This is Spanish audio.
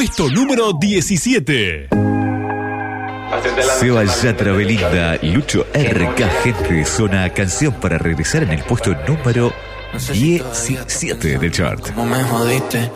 puesto número 17. Seba Yatra, Belinda, Lucho RK, gente de zona, canción para regresar en el puesto número 17 del chart. ¿Cómo me jodiste?